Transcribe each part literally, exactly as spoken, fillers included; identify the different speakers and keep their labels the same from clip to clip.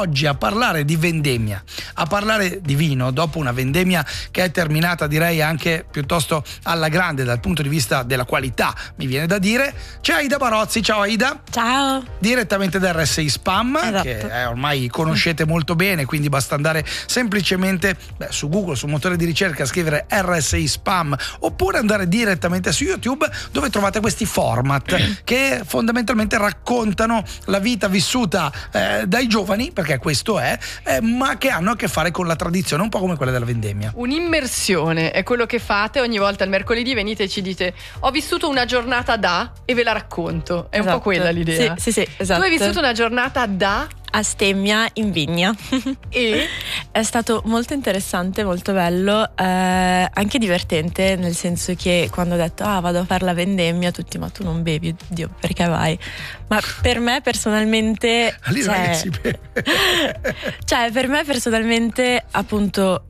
Speaker 1: oggi a parlare di vendemmia, a parlare di vino, dopo una vendemmia che è terminata direi anche piuttosto alla grande dal punto di vista della qualità, mi viene da dire, c'è Aida Barozzi. Ciao Aida.
Speaker 2: Ciao.
Speaker 1: Direttamente da R S I Spam,
Speaker 2: esatto.
Speaker 1: che eh, ormai conoscete molto bene, quindi basta andare semplicemente beh, su Google, sul motore di ricerca, scrivere R S I Spam, oppure andare direttamente su YouTube, dove trovate questi format che fondamentalmente raccontano la vita vissuta eh, dai giovani, perché questo è, eh, ma che hanno a che fare con la tradizione, un po' come quella della vendemmia.
Speaker 3: Un'immersione è quello che fate ogni volta il mercoledì, venite e ci dite ho vissuto una giornata da e ve la racconto, è esatto. un po' quella l'idea.
Speaker 2: Sì, sì, sì, esatto.
Speaker 3: Tu hai vissuto una giornata da
Speaker 2: a Stemmia in vigna
Speaker 3: e
Speaker 2: è stato molto interessante, molto bello, eh, anche divertente, nel senso che quando ho detto ah vado a fare la vendemmia, tutti ma tu non bevi, Dio perché vai? Ma per me personalmente cioè, cioè per me personalmente appunto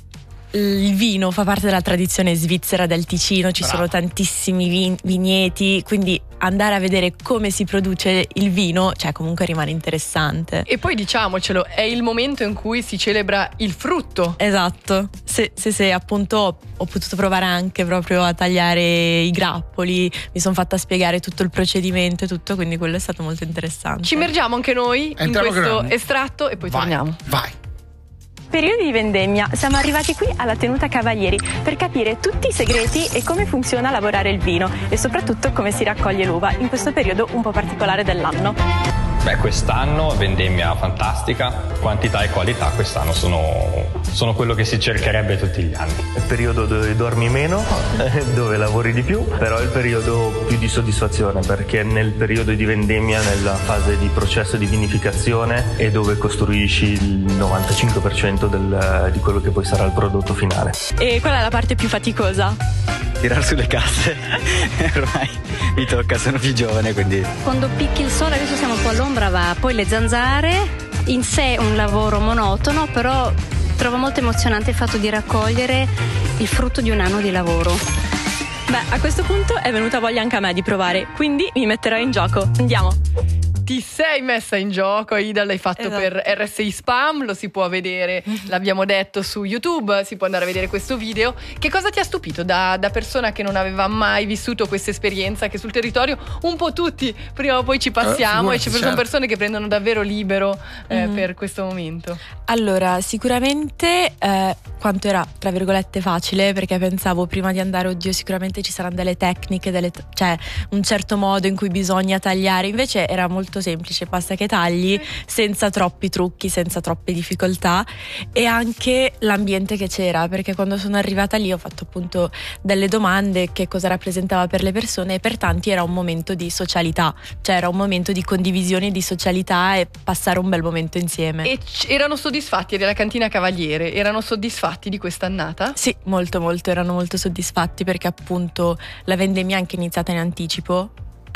Speaker 2: il vino fa parte della tradizione svizzera del Ticino, ci Brava. sono tantissimi vin- vigneti, quindi andare a vedere come si produce il vino, cioè comunque rimane interessante.
Speaker 3: E poi diciamocelo, è il momento in cui si celebra il frutto.
Speaker 2: Esatto, sì, sì, sì, appunto ho, ho potuto provare anche proprio a tagliare i grappoli, mi sono fatta spiegare tutto il procedimento e tutto, quindi quello è stato molto interessante.
Speaker 3: Ci immergiamo anche noi Entriamo in questo estratto e poi
Speaker 1: vai,
Speaker 3: torniamo.
Speaker 1: Vai.
Speaker 4: Periodi di vendemmia, siamo arrivati qui alla tenuta Cavalieri per capire tutti i segreti e come funziona lavorare il vino e soprattutto come si raccoglie l'uva in questo periodo un po' particolare dell'anno.
Speaker 5: Beh, quest'anno vendemmia fantastica, quantità e qualità quest'anno sono, sono quello che si cercherebbe tutti gli anni.
Speaker 6: È il periodo dove dormi meno, dove lavori di più, però è il periodo più di soddisfazione perché nel periodo di vendemmia, nella fase di processo di vinificazione, è dove costruisci il novantacinque per cento del, di quello che poi sarà il prodotto finale.
Speaker 4: E qual è la parte più faticosa?
Speaker 7: Tirar su le casse, ormai mi tocca, sono più giovane quindi.
Speaker 8: Quando picchi il sole, adesso siamo un po' all'ombra, va, poi le zanzare, in sé un lavoro monotono, però trovo molto emozionante il fatto di raccogliere il frutto di un anno di lavoro.
Speaker 4: Beh, a questo punto è venuta voglia anche a me di provare, quindi mi metterò in gioco. Andiamo!
Speaker 3: Ti sei messa in gioco, Aida, l'hai fatto esatto. per R S I Spam, lo si può vedere, l'abbiamo detto su YouTube, si può andare a vedere questo video. Che cosa ti ha stupito da, da persona che non aveva mai vissuto questa esperienza, che sul territorio un po' tutti prima o poi ci passiamo eh, e ci sono certo. persone che prendono davvero libero eh, mm. per questo momento?
Speaker 2: Allora, sicuramente eh, quanto era tra virgolette facile, perché pensavo prima di andare oddio sicuramente ci saranno delle tecniche, delle t- cioè un certo modo in cui bisogna tagliare, invece era molto semplice, basta che tagli senza troppi trucchi, senza troppe difficoltà, e anche l'ambiente che c'era, perché quando sono arrivata lì ho fatto appunto delle domande che cosa rappresentava per le persone e per tanti era un momento di socialità, cioè era un momento di condivisione, di socialità e passare un bel momento insieme.
Speaker 3: E c- erano soddisfatti della cantina Cavaliere? Erano soddisfatti di quest'annata?
Speaker 2: Sì, molto molto, erano molto soddisfatti perché appunto la vendemmia è anche iniziata in anticipo,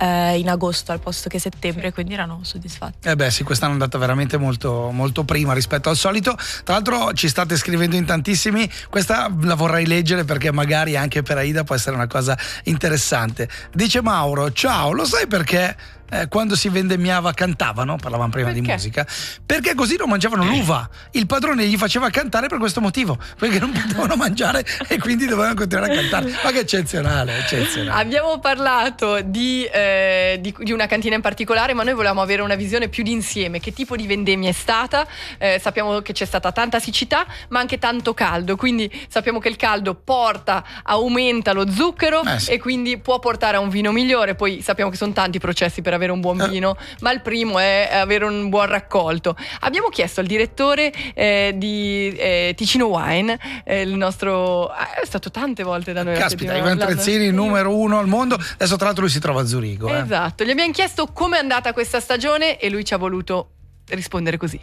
Speaker 2: in agosto al posto che settembre, quindi erano soddisfatti.
Speaker 1: Eh beh sì, quest'anno è andata veramente molto, molto prima rispetto al solito. Tra l'altro ci state scrivendo in tantissimi, questa la vorrei leggere perché magari anche per Aida può essere una cosa interessante. Dice Mauro: ciao, lo sai perché Eh, quando si vendemmiava cantavano? Parlavamo prima
Speaker 3: perché?
Speaker 1: di musica. Perché così non mangiavano l'uva. Il padrone gli faceva cantare per questo motivo, perché non potevano mangiare e quindi dovevano continuare a cantare. Ma che eccezionale, eccezionale.
Speaker 3: Abbiamo parlato di, eh, di, di una cantina in particolare, ma noi volevamo avere una visione più d'insieme. Che tipo di vendemmia è stata? Eh, sappiamo che c'è stata tanta siccità, ma anche tanto caldo, quindi sappiamo che il caldo porta, aumenta lo zucchero eh sì. e quindi può portare a un vino migliore. Poi sappiamo che sono tanti i processi per avere un buon vino, ma il primo è avere un buon raccolto. Abbiamo chiesto al direttore eh, di eh, Ticino Wine, eh, il nostro è stato tante volte da noi.
Speaker 1: Caspita, Ivan Trezzini, numero uno al mondo. Adesso tra l'altro lui si trova a Zurigo. Eh.
Speaker 3: Esatto, gli abbiamo chiesto com'è andata questa stagione e lui ci ha voluto rispondere così.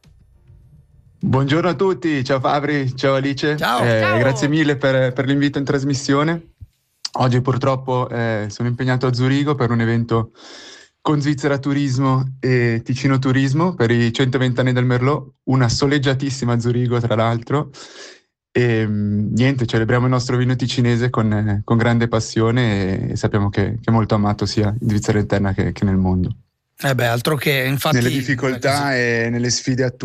Speaker 9: Buongiorno a tutti, ciao Fabri, ciao Alice.
Speaker 1: Ciao.
Speaker 9: Eh,
Speaker 3: Ciao.
Speaker 9: Grazie mille per, per l'invito in trasmissione. Oggi purtroppo eh, sono impegnato a Zurigo per un evento con Svizzera Turismo e Ticino Turismo per i centoventi anni del Merlot, una soleggiatissima Zurigo tra l'altro, e niente, celebriamo il nostro vino ticinese con, eh, con grande passione e sappiamo che, che è molto amato sia in Svizzera interna che, che nel mondo.
Speaker 1: Eh beh, altro che, infatti
Speaker 9: nelle difficoltà e nelle sfide attuali